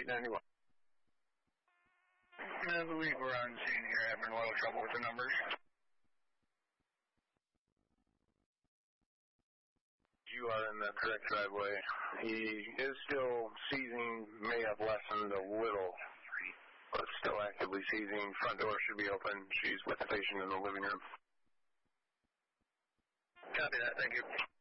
891. I believe we're on scene here, having a little trouble with the numbers. You are in the correct driveway. He is still seizing, may have lessened a little, but still actively seizing. Front door should be open. She's with the patient in the living room. Copy that, thank you.